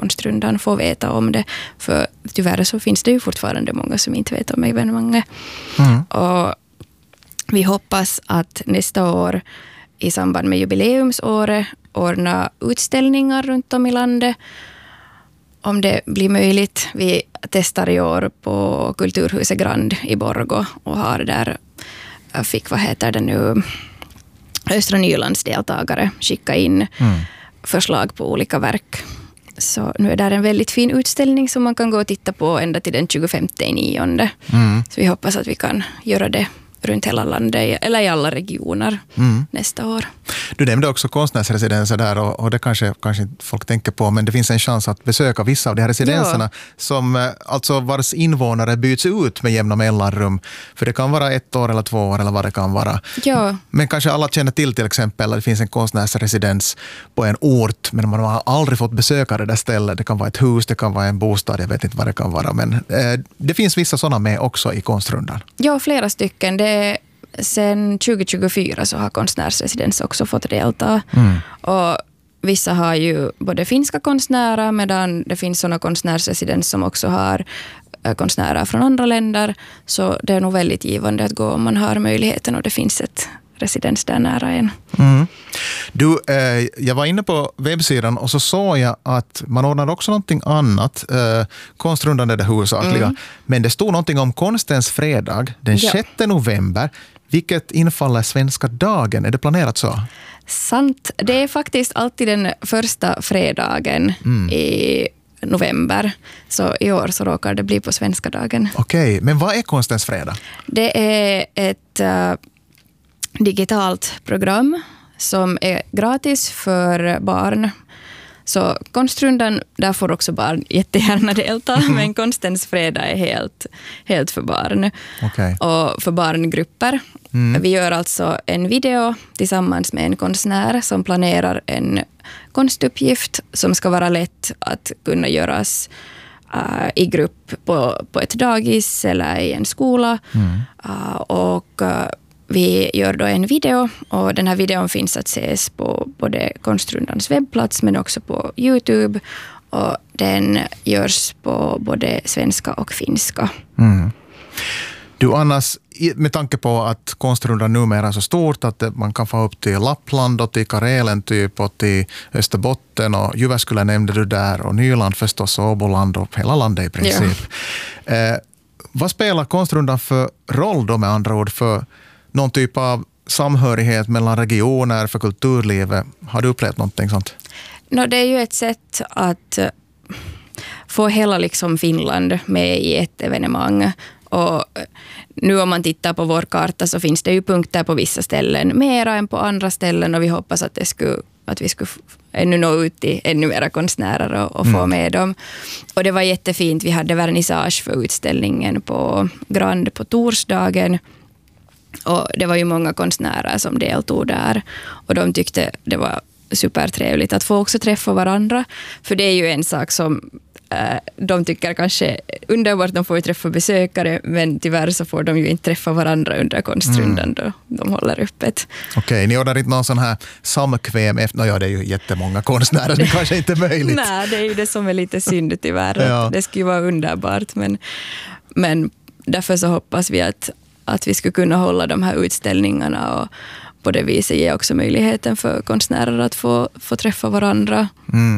konstrundan får veta om det. För tyvärr så finns det ju fortfarande många som inte vet om evenemanget. Och vi hoppas att nästa år i samband med jubileumsåret ordna utställningar runt om i landet. Om det blir möjligt. Vi testar i år på Kulturhuset Grand i Borgå och har där fick, Östra Nylands deltagare skicka in förslag på olika verk. Så nu är det en väldigt fin utställning som man kan gå och titta på ända till den 25/9. Så vi hoppas att vi kan göra det runt hela landet eller i alla regioner nästa år. Du nämnde också konstnärsresidenser där och det kanske folk tänker på, men det finns en chans att besöka vissa av de här residenserna som alltså vars invånare byts ut med jämna mellanrum. För det kan vara 1 år eller 2 år eller vad det kan vara. Ja. Men kanske alla känner till exempel att det finns en konstnärsresidens på en ort, men man har aldrig fått besöka det där stället. Det kan vara ett hus, det kan vara en bostad, jag vet inte vad det kan vara. Men det finns vissa sådana med också i konstrundan. Ja, flera stycken. Sen 2024 så har konstnärsresidens också fått delta. Och vissa har ju både finska konstnärer, medan det finns sådana konstnärsresidens som också har konstnärer från andra länder. Så det är nog väldigt givande att gå om man har möjligheten och det finns ett residens där nära en. Du, jag var inne på webbsidan och så såg jag att man ordnar också någonting annat. Konstrundan är det huvudsakliga. Men det stod någonting om konstens fredag den 6 november. Vilket infaller svenska dagen? Är det planerat så? Sant. Det är faktiskt alltid den första fredagen i november. Så i år så råkar det bli på svenska dagen. Okej, men vad är konstens fredag? Det är ett digitalt program som är gratis för barn. Så konstrundan, där får också barn jättegärna delta, men konstens fredag är helt för barn. Okay. Och för barngrupper. Vi gör alltså en video tillsammans med en konstnär som planerar en konstuppgift som ska vara lätt att kunna göras i grupp på ett dagis eller i en skola. Och vi gör då en video och den här videon finns att ses på både konstrundans webbplats men också på YouTube, och den görs på både svenska och finska. Du, annars, med tanke på att konstrundan numera är så stort att man kan få upp till Lappland och till Karelen typ och till Österbotten och Jyväskylä nämnde du där och Nyland förstås och Åboland och hela landet i princip. Vad spelar konstrundan för roll då med andra ord för någon typ av samhörighet mellan regioner för kulturlivet? Har du upplevt någonting sånt? Det är ju ett sätt att få hela liksom Finland med i ett evenemang. Och nu om man tittar på vår karta så finns det ju punkter på vissa ställen mera än på andra ställen, och vi hoppas att vi skulle ännu nå ut till ännu mera konstnärer och få med dem. Och det var jättefint. Vi hade vernissage för utställningen på Grand på torsdagen. Och det var ju många konstnärer som deltog där. Och de tyckte det var supertrevligt att få också träffa varandra. För det är ju en sak som de tycker kanske underbart, de får ju träffa besökare, men tyvärr så får de ju inte träffa varandra under konstrundan då de håller öppet. Okej, ni ordnar inte någon sån här samkväm efter, ja det är ju jättemånga konstnärer, det kanske inte är möjligt. Nej, det är ju det som är lite synd tyvärr. Ja. Det skulle ju vara underbart, men därför så hoppas vi att vi skulle kunna hålla de här utställningarna och på det viset ge också möjligheten för konstnärer att få träffa varandra.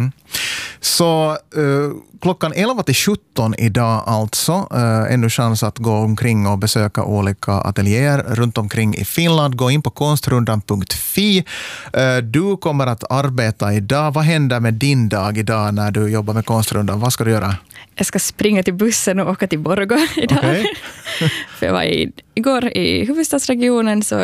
Så klockan 11-17 idag alltså, ännu chans att gå omkring och besöka olika ateljéer runt omkring i Finland. Gå in på konstrundan.fi. Du kommer att arbeta idag. Vad händer med din dag idag när du jobbar med konstrundan? Vad ska du göra? Jag ska springa till bussen och åka till Borgå idag. Okay. För jag var igår i huvudstadsregionen, så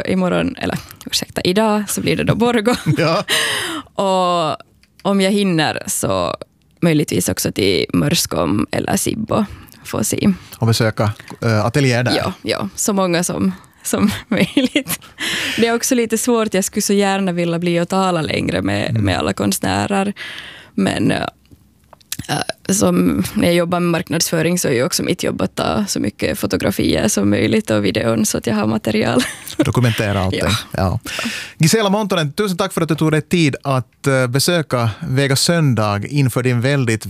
idag så blir det då Borgå. Ja. Och om jag hinner så möjligtvis också till Mörskom eller Sibbo får se. Och besöka ateljéer där? Ja, så många som möjligt. Det är också lite svårt, jag skulle så gärna vilja bli och tala längre med alla konstnärer. Men som när jag jobbar med marknadsföring så är ju också mitt jobb att ta så mycket fotografier som möjligt och videon så att jag har material. Dokumentera allting. Ja. Gisela Montonen, tusen tack för att du tog dig tid att besöka Vega Söndag inför din väldigt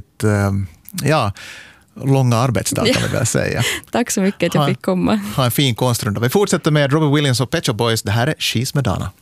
långa arbetsdag kan vi väl säga. Tack så mycket att jag fick komma. Ha en fin konstrunda. Vi fortsätter med Robbie Williams och Pet Shop Boys. Det här är She's Madonna.